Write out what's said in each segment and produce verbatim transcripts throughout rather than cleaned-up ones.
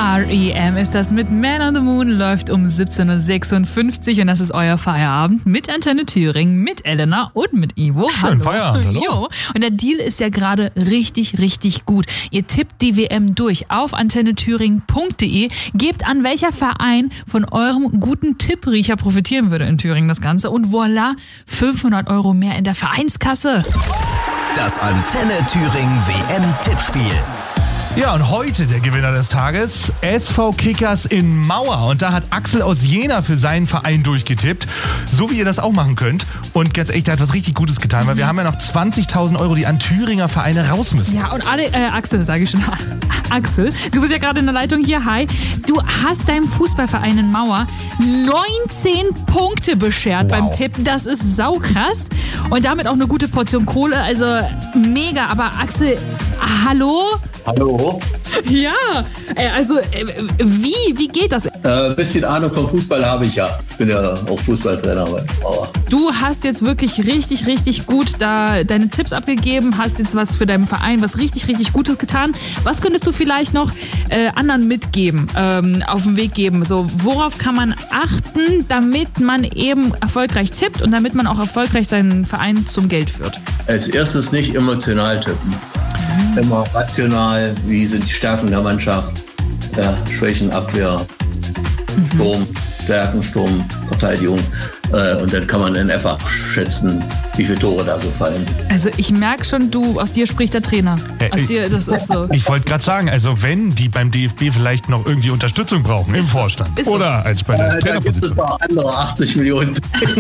R E M ist das mit Man on the Moon, läuft um siebzehn Uhr sechsundfünfzig und das ist euer Feierabend mit Antenne Thüringen, mit Elena und mit Ivo. Schön, Feierabend, hallo. Jo. Und der Deal ist ja gerade richtig, richtig gut. Ihr tippt die W M durch auf antenne thüringen punkt de, gebt an, welcher Verein von eurem guten Tippriecher profitieren würde in Thüringen das Ganze und voilà, fünfhundert Euro mehr in der Vereinskasse. Das Antenne Thüringen W M-Tippspiel. Ja, und heute der Gewinner des Tages, S V Kickers in Mauer. Und da hat Axel aus Jena für seinen Verein durchgetippt, so wie ihr das auch machen könnt. Und ganz echt, der hat was richtig Gutes getan, mhm. weil wir haben ja noch zwanzigtausend Euro, die an Thüringer Vereine raus müssen. Ja, und alle, äh, Axel, sage ich schon. Axel, du bist ja gerade in der Leitung hier. Hi. Du hast deinem Fußballverein in Mauer neunzehn Punkte beschert wow. beim Tippen. Das ist saukrass. Und damit auch eine gute Portion Kohle. Also mega. Aber Axel, hallo? Hallo. Ja, also wie, wie geht das? Ein äh, bisschen Ahnung vom Fußball habe ich ja. Ich bin ja auch Fußballtrainer bei Mauer. Du hast jetzt wirklich richtig, richtig gut da deine Tipps abgegeben, hast jetzt was für deinen Verein, was richtig, richtig Gutes getan. Was könntest du vielleicht noch äh, anderen mitgeben, ähm, auf den Weg geben? So, worauf kann man achten, damit man eben erfolgreich tippt und damit man auch erfolgreich seinen Verein zum Geld führt? Als erstes nicht emotional tippen. Mhm. Immer rational, wie sind die Stärken der Mannschaft, ja, Schwächen, Abwehr, mhm. Sturm, Stärken, Sturm, Verteidigung. Äh, und dann kann man in etwa schätzen, wie viele Tore da so fallen. Also ich merke schon, du, aus dir spricht der Trainer. Aus äh, dir, das ist so. Ich wollte gerade sagen, also wenn die beim D F B vielleicht noch irgendwie Unterstützung brauchen im Vorstand ist so. Oder als bei der äh, Trainerposition. Da gibt es noch andere achtzig Millionen.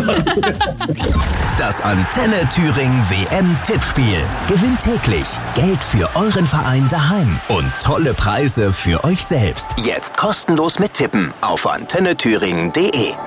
Das Antenne Thüringen W M-Tippspiel. Gewinnt täglich Geld für euren Verein daheim und tolle Preise für euch selbst. Jetzt kostenlos mittippen auf antenne thüringen punkt de.